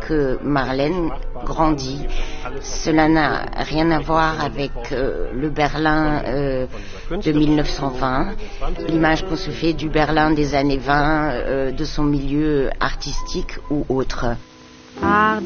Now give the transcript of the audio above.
que Marlène grandit. Cela n'a rien à voir avec le Berlin de 1920, l'image qu'on se fait du Berlin des années 20, de son milieu artistique ou autre. Ach,